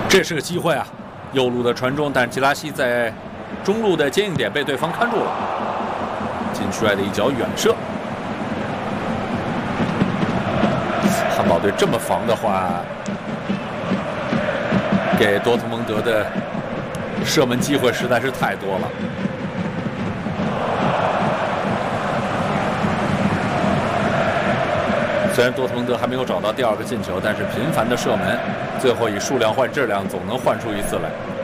这是个机会啊！右路的传中，但吉拉西在中路的接应点被对方看住了，禁区外的一脚远射。汉堡队这么防的话，给多特蒙德的射门机会实在是太多了。虽然多特蒙德还没有找到第2个进球，但是频繁的射门，最后以数量换质量，总能换出一次来。